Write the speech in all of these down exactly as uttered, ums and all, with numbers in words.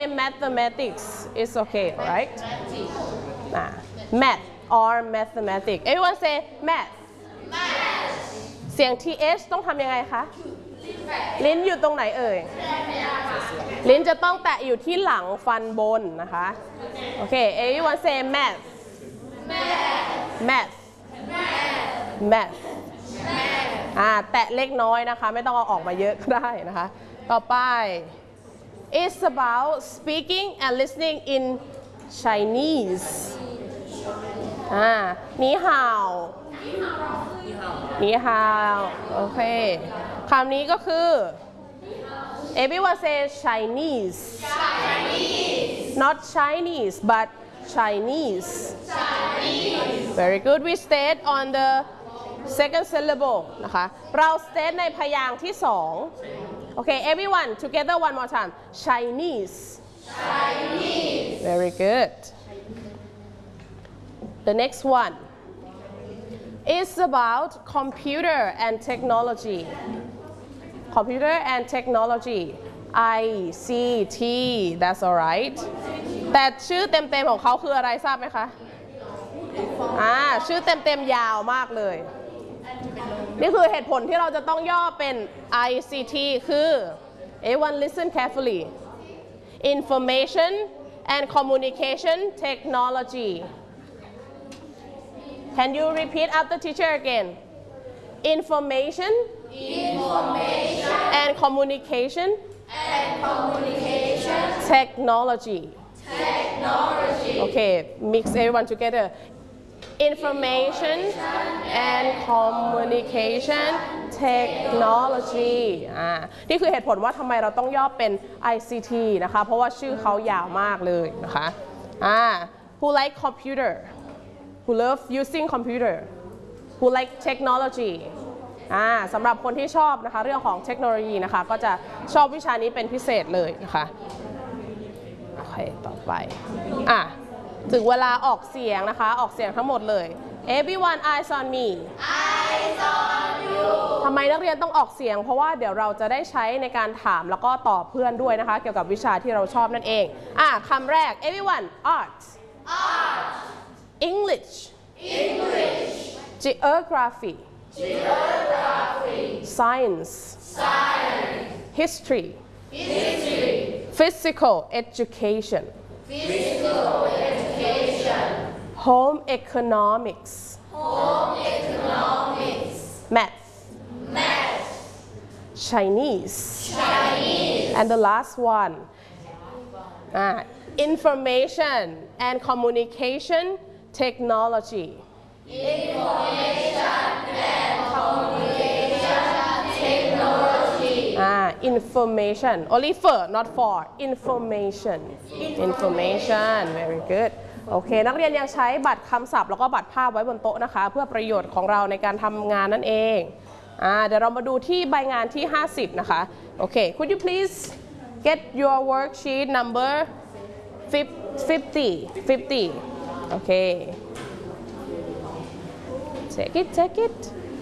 mathematics is okay right nah. math or mathematics everyone say math เสียง ที เอช ต้องทำยังไงคะลิ้นอยู่ตรงไหนเอ่ยลิ้นจะต้องแตะอยู่ที่หลังฟันบนนะคะโอเค everyone say math math math อ่าแตะเล็กน้อยนะคะไม่ต้องเอาออกมาเยอะก็ได้นะคะต่อไป it's about speaking and listening in Chinese อ่านี่ฮาวนี่ฮาวโอเคคำนี้ก็คือ everyone say Chinese not Chinese but Chinese very good we stayed on the second syllable นะคะเรา state ในพยางค์ที่สองโอเค everyone together one more time Chinese very good the next one is about computer and technology computer and technology I C T that's alright แต่ชื่อเต็มๆของเขาคืออะไรทราบไหมคะอ่าชื่อเต็มๆยาวมากเลยนี่คือเหตุผลที่เราจะต้องย่อเป็น I C T คือ everyone listen carefully information and communication technology can you repeat after teacher again information information and communication and communication technology technology okay mix everyone together information and communication technology อ่านี่คือเหตุผลว่าทำไมเราต้องย่อเป็น I C T นะคะเพราะว่าชื่อเขายาวมากเลยนะคะอ่า who like computer who love using computer who like technology อ่าสำหรับคนที่ชอบนะคะเรื่องของเทคโนโลยีนะคะก็จะชอบวิชานี้เป็นพิเศษเลยนะคะโอเคต่อไปอ่ะถึงเวลาออกเสียงนะคะออกเสียงทั้งหมดเลย everyone eyes on me eyes on you ทำไมนักเรียนต้องออกเสียงเพราะว่าเดี๋ยวเราจะได้ใช้ในการถามแล้วก็ตอบเพื่อนด้วยนะคะเกี่ยวกับวิชาที่เราชอบนั่นเองอ่ะคำแรก everyone art art English English geography geography science science history history physical education physical education home economics home economics math math Chinese Chinese and the last one uh, information and communication technology information and communication technology ah information only for not for information information very good โอเคนักเรียนยังใช้บัตรคำศัพท์แล้วก็บัตรภาพไว้บนโต๊ะนะคะเพื่อประโยชน์ของเราในการทำงานนั่นเองอ่าเดี๋ยวเรามาดูที่ใบงานที่ห้าสิบนะคะโอเค could you please get your worksheet number fifty fifty โอเค take it take it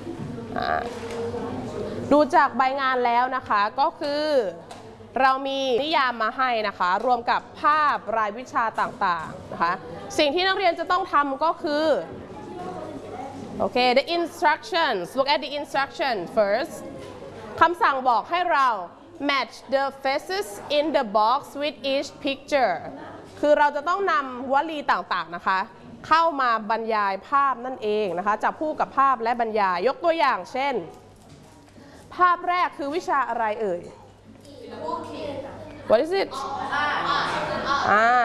ดูจากใบงานแล้วนะคะก็คือเรามีนิยามมาให้นะคะรวมกับภาพรายวิชาต่างๆนะคะสิ่งที่นักเรียนจะต้องทำก็คือโอเค the instructions look at the instruction first คำสั่งบอกให้เรา match the faces in the box with each picture คือเราจะต้องนำวลีต่างๆนะคะเข้ามาบรรยายภาพนั่นเองนะคะจับคู่กับภาพและบรรยายยกตัวอย่างเช่นภาพแรกคือวิชาอะไรเอ่ย What is it อ่า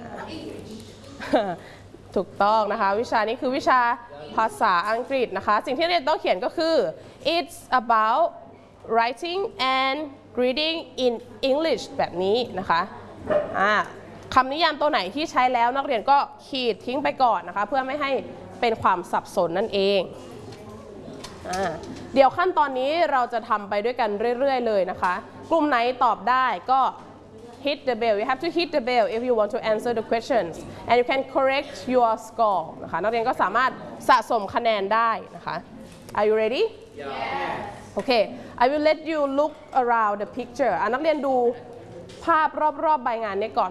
ถูกต้องนะคะวิชานี้คือวิชาภาษาอังกฤษนะคะสิ่งที่เรียนต้องเขียนก็คือ it's about writing and reading in English แบบนี้นะคะอ่าคำนิยามตัวไหนที่ใช้แล้วนักเรียนก็ขีดทิ้งไปก่อนนะคะเพื่อไม่ให้เป็นความสับสนนั่นเองเดี๋ยวขั้นตอนนี้เราจะทำไปด้วยกันเรื่อยๆเลยนะคะกลุ่มไหนตอบได้ก็ hit the bell you have to hit the bell if you want to answer the questions and you can correct your score นะคะนักเรียนก็สามารถสะสมคะแนนได้นะคะ Are you ready? Yeah. Okay I will let you look around the picture นักเรียนดูภาพรอบๆใบงานนี้ก่อน